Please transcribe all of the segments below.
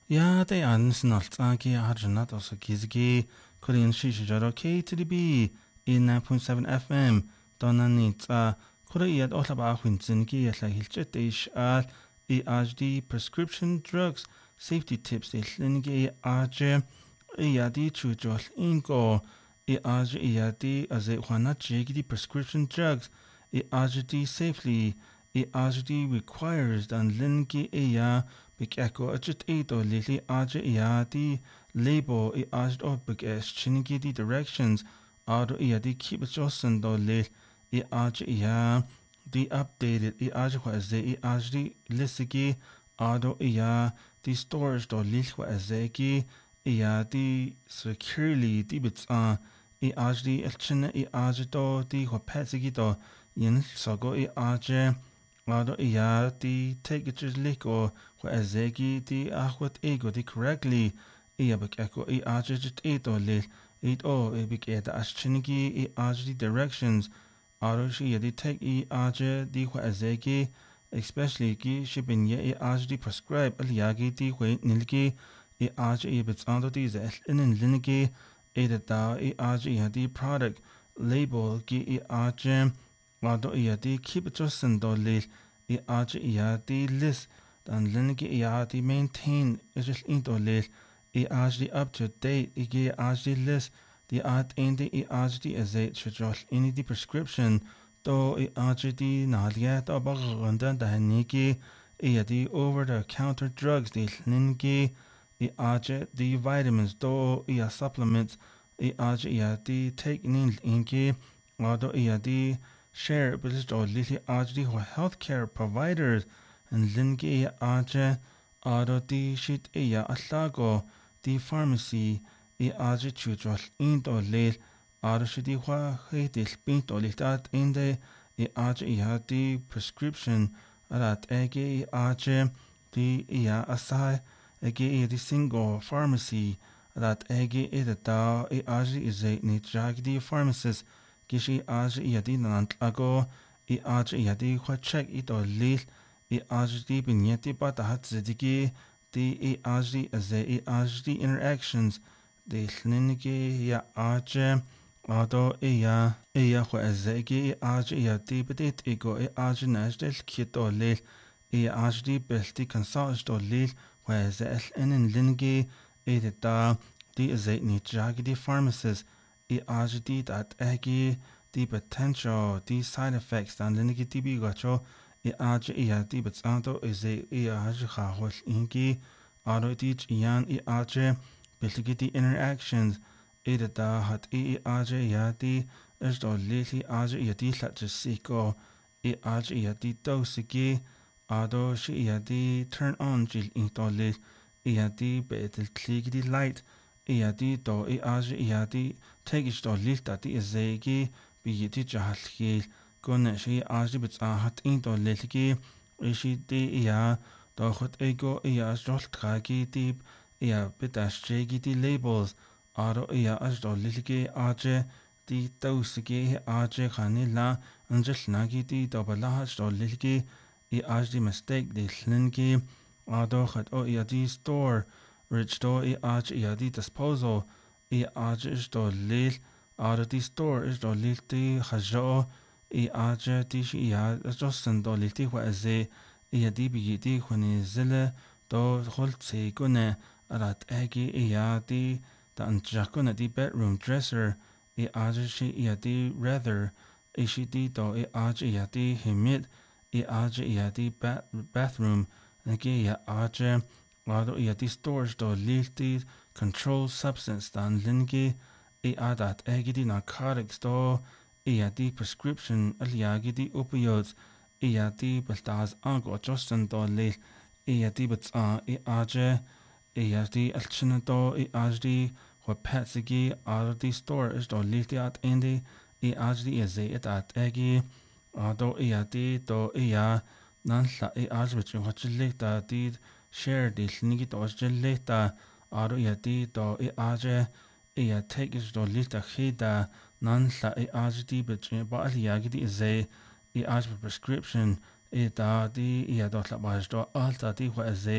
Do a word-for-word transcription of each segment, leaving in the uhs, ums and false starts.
Ja, det er en snaltsanki harjanat also kizgi Korean shishijaro K to the B in nine point seven F M donanit a Koread otlaba winzinki yatla hilchet ish al E H D prescription drugs safety tips de lingi aje yadi chujol ingo E H D yadi as a wana jigidi prescription drugs E H D safely E H D requires dan lingi eya Big Echo ajit edo lili aja iadi label i ajit o big es chinigi di directions ado iadi keep it jossen do lil i aja iya di updated i aja kwa ze i aja di lisigi ado iya di storage do lil kwa zeki iya di securely di bits a i aja di elchina i aja do di kwa petsigi do yin sogo i aja Ado iya di take it just liko kwa azegi di ahwat ego di correctly iya bak eko i ajit eto lil it o e bik eta aschinigi i ajit directions ado shi di take i ajit di kwa azegi especially ki shibin ye i ajit prescribe al yagi di kwa nilgi i ajit i bits ando di zel inin linigi eta da i ajit di product label ki i ajit Ado iya di keep it just do lil i aja iya di list dan lingi iya di maintain is into lil i aja di up to date i gi aja di list di at indi i aja di azet shajol ini di prescription do i aja di nalia do baganda da niki iya di over the counter drugs di lingi i aja di vitamins do iya supplements i aja iya di take nin ingi Ado iya di share business or lili ajdi for healthcare providers and lingi aja ado di shit iya aslago di pharmacy i aja chujol indo lil ado shidi wa heitil pinto litat inde i aja iya di prescription alat ege i aja di iya asai ege i di single pharmacy alat ege i da i aja izay ni jagdi pharmacist Gishi aj yadi nantlago i aj yadi kwa check ito lil i aj di binyeti ba tahat zidigi di i aj di aze i aj di interactions di linigi ya aj ado iya iya kwa azegi i aj yadi bedit igo i aj najdel kito lil i aj di belti consult do lil kwa azel inin linigi i da di aze ni jagi di pharmacist I aj di dat egi di potential di side effects dan linigi di bi gacho I aj iya di betsanto ize I aj khahol ingi aro di iyan I aj biligi di interactions ida da hat I aj iya di is do lili aj iya di latjisiko I aj iya di dosigi ado shi iya di turn on jil into lil iya di betel kligi di light iya di do I aj iya di tegish do lilta di izegi biyiti jahalgil gona shi aj bits ahat in do lilgi ishi di iya do khut ego iya jolt khagi di iya bitash jegi di labels aro iya aj do lilgi aj di dosigi aj khani la anjil nagi di do bala aj do lilgi I aj di mistake di lingi ado khat o iya di store rich do I aj iya di disposal I aj is do lil aro di store is do lil di khajo I aj di shi iya do sen do lil di wa aze iya di bi di khuni zile do khol tse gune arat agi iya di da anjakuna di bedroom dresser I aj shi iya di rather ishi di do I aj iya di himit I aj iya di bathroom nagi iya aj aro iya di storage do lil di controlled substance dan lingi I adat egi di narcotics do iya di prescription aliagi di opioids iya di baltaz ango justin do lil iya di batsa I aj iya di alchina do I aj di wa patsigi aro di storage do lil di at indi I aj di ize it at egi ado iya di do iya nan la I aj bichin wachilita di share di lingi do jillita aro iya di do I aj iya take is do lita khida nan la I aj di bichin ba aliagi di ize I aj prescription I da di iya do la ba do alta di wa ize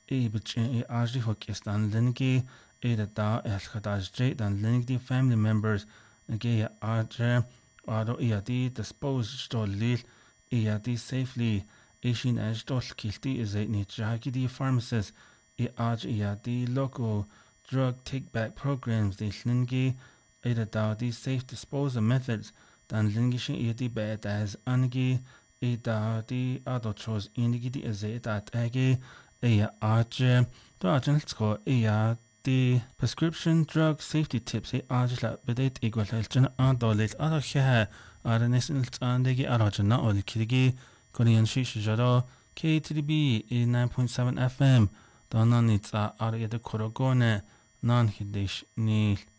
e bitch e ajri hokis dan lingi e da da elkhadaj dan lingi family members ge ajre ado iadi dispose to lil iadi safely ishin ajdol kilti is a ni jagidi pharmacist e aj iadi local drug take back programs de lingi e da da the safe disposal methods dan lingi shin iadi bad as angi e da the ado chose indigi di is a that age e aj to ajensko e the prescription drug safety tips e ajla bedet equal helchen adolit ara khe ara nesin tsandegi arajna olikigi korean shishijaro K T B nine point seven F M donanitsa ara yede korogone nan hidish ni